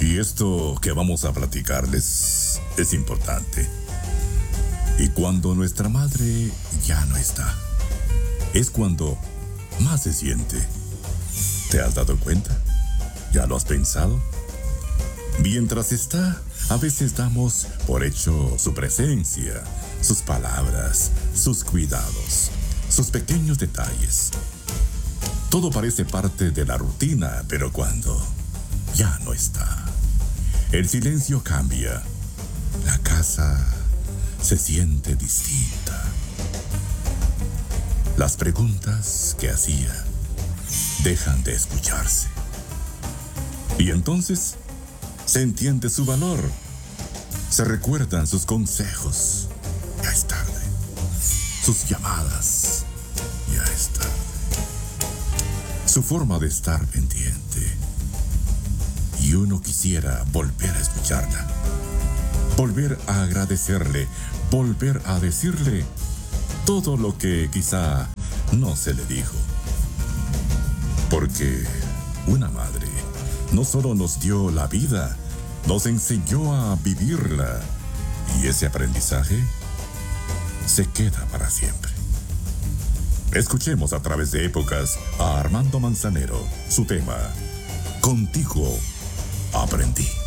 Y esto que vamos a platicarles es importante. Y cuando nuestra madre ya no está, es cuando más se siente. ¿Te has dado cuenta? ¿Ya lo has pensado? Mientras está, a veces damos por hecho su presencia, sus palabras, sus cuidados, sus pequeños detalles. Todo parece parte de la rutina, pero cuando ya no está, el silencio cambia. La casa se siente distinta. Las preguntas que hacía dejan de escucharse. Y entonces se entiende su valor. Se recuerdan sus consejos. Ya es tarde. Sus llamadas. Ya es tarde. Su forma de estar pendiente. Y uno quisiera volver a escucharla. Volver a agradecerle. Volver a decirle todo lo que quizá no se le dijo. Porque una madre no solo nos dio la vida, nos enseñó a vivirla. Y ese aprendizaje se queda para siempre. Escuchemos a través de épocas a Armando Manzanero, su tema, Contigo aprendí.